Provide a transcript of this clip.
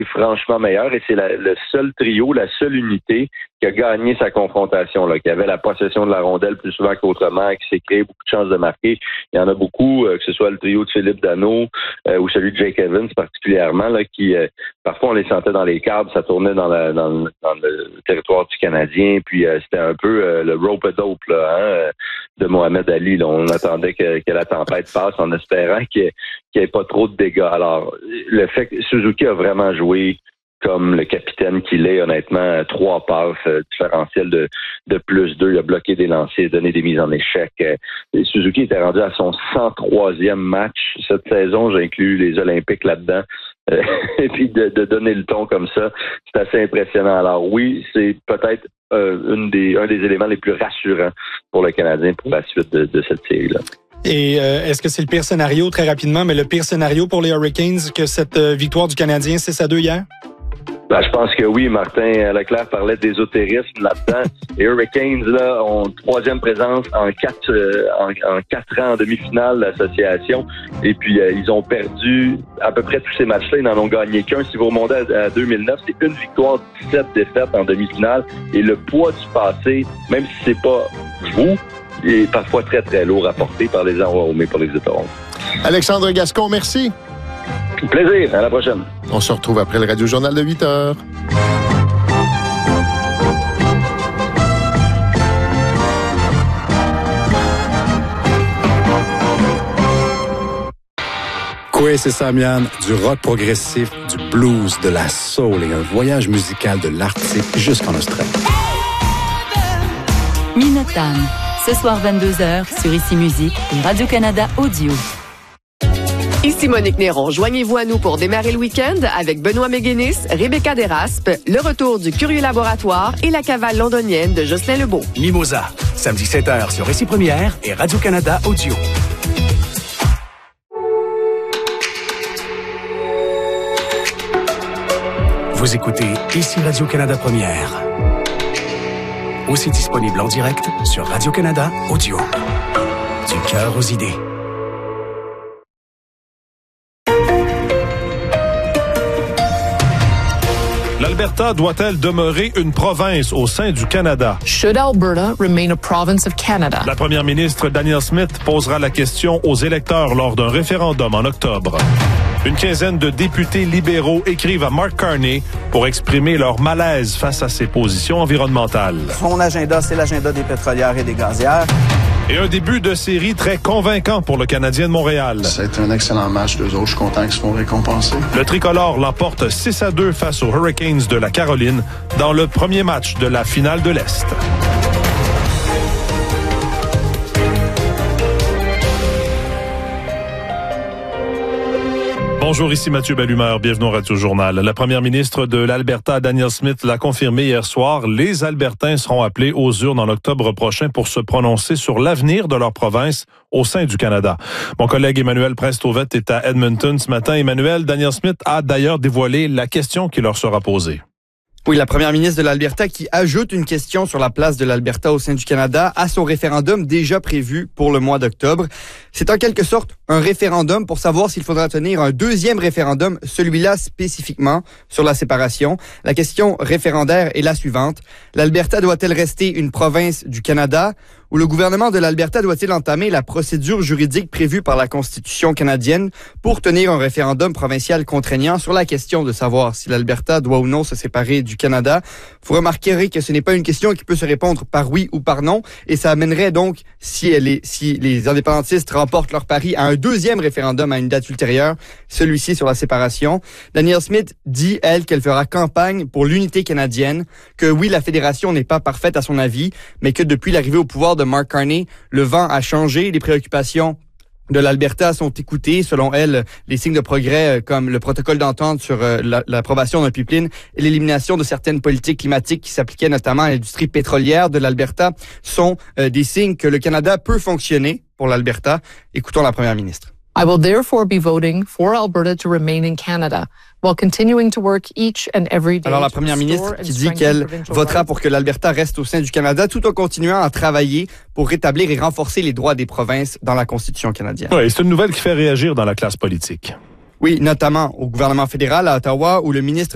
franchement meilleure et c'est le seul trio, la seule unité qui a gagné sa confrontation, là, qui avait la possession de la rondelle plus souvent qu'autrement, qui s'est créé beaucoup de chances de marquer. Il y en a beaucoup, que ce soit le trio de Philippe Danault ou celui de Jake Evans particulièrement, là, qui parfois on les sentait dans les cadres, ça tournait dans le territoire du Canadien, puis c'était un peu le rope-a-dope de Mohamed Ali. Là. On attendait que la tempête passe en espérant qu'il n'y ait pas trop de dégâts. Alors, le fait que Suzuki a vraiment joué comme le capitaine qu'il est, honnêtement, 3 passes différentielles de plus 2. Il a bloqué des lancers, donné des mises en échec. Suzuki était rendu à son 103e match cette saison. J'inclus les Olympiques là-dedans. Et puis de donner le ton comme ça, c'est assez impressionnant. Alors oui, c'est peut-être un des éléments les plus rassurants pour le Canadien pour la suite de cette série-là. Et est-ce que c'est le pire scénario, très rapidement, mais le pire scénario pour les Hurricanes que cette victoire du Canadien 6-2 hier? Ben, je pense que oui, Martin Leclerc parlait d'ésotérisme là-dedans. Les Hurricanes là, ont une 3e présence en 4 ans en demi-finale l'association. Et puis, ils ont perdu à peu près tous ces matchs-là. Ils n'en ont gagné qu'un. Si vous remontez à 2009, c'est une victoire, 17 défaites en demi-finale. Et le poids du passé, même si c'est pas vous, est parfois très, très lourd à porter par les enrôlés pour les Toronto. Alexandre Gascon, merci. Plaisir. À la prochaine. On se retrouve après le Radio-Journal de 8 heures. Kwesi Samian, du rock progressif, du blues, de la soul et un voyage musical de l'Arctique jusqu'en Australie. Minotaur, ce soir 22h sur Ici Musique et Radio-Canada Audio. Ici Monique Néron. Joignez-vous à nous pour démarrer le week-end avec Benoît Méguénis, Rebecca Desraspes, le retour du Curieux Laboratoire et la cavale londonienne de Jocelyn Lebeau. Mimosa, samedi 7h sur Récit Première et Radio-Canada Audio. Vous écoutez Ici Radio-Canada Première. Aussi disponible en direct sur Radio-Canada Audio. Du cœur aux idées. L'Alberta doit-elle demeurer une province au sein du Canada? Should Alberta remain a province of Canada? La première ministre Danielle Smith posera la question aux électeurs lors d'un référendum en octobre. Une quinzaine de députés libéraux écrivent à Mark Carney pour exprimer leur malaise face à ses positions environnementales. Son agenda, c'est l'agenda des pétrolières et des gazières. Et un début de série très convaincant pour le Canadien de Montréal. C'est un excellent match, d'eux autres. Je suis content qu'ils se font récompenser. Le tricolore l'emporte 6-2 face aux Hurricanes de la Caroline dans le premier match de la finale de l'Est. Bonjour, ici Mathieu Bellumeur. Bienvenue au Radio-Journal. La première ministre de l'Alberta, Danielle Smith, l'a confirmé hier soir. Les Albertains seront appelés aux urnes en octobre prochain pour se prononcer sur l'avenir de leur province au sein du Canada. Mon collègue Emmanuel Prestovet est à Edmonton ce matin. Emmanuel, Danielle Smith a d'ailleurs dévoilé la question qui leur sera posée. Oui, la première ministre de l'Alberta qui ajoute une question sur la place de l'Alberta au sein du Canada à son référendum déjà prévu pour le mois d'octobre. C'est en quelque sorte un référendum pour savoir s'il faudra tenir un deuxième référendum, celui-là spécifiquement sur la séparation. La question référendaire est la suivante. L'Alberta doit-elle rester une province du Canada ou le gouvernement de l'Alberta doit-il entamer la procédure juridique prévue par la Constitution canadienne pour tenir un référendum provincial contraignant sur la question de savoir si l'Alberta doit ou non se séparer du Canada? Vous remarquerez que ce n'est pas une question qui peut se répondre par oui ou par non, et ça amènerait donc, si les indépendantistes remportent leur pari, à un deuxième référendum à une date ultérieure, celui-ci sur la séparation. Danielle Smith dit, elle, qu'elle fera campagne pour l'unité canadienne, que oui, la fédération n'est pas parfaite à son avis, mais que depuis l'arrivée au pouvoir de Mark Carney, le vent a changé, les préoccupations de l'Alberta sont écoutées. Selon elle, les signes de progrès comme le protocole d'entente sur l'approbation d'un pipeline et l'élimination de certaines politiques climatiques qui s'appliquaient notamment à l'industrie pétrolière de l'Alberta sont des signes que le Canada peut fonctionner pour l'Alberta. Écoutons la première ministre. I will therefore be voting for Alberta to remain in Canada, while continuing to work each and every day. Alors la première ministre qui dit qu'elle votera pour que l'Alberta reste au sein du Canada tout en continuant à travailler pour rétablir et renforcer les droits des provinces dans la Constitution canadienne. Oui, c'est une nouvelle qui fait réagir dans la classe politique. Oui, notamment au gouvernement fédéral à Ottawa où le ministre